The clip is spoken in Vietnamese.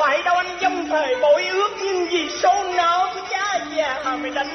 phải đâu anh dông thời bội ước, nhưng vì số nợ của cha già mày đánh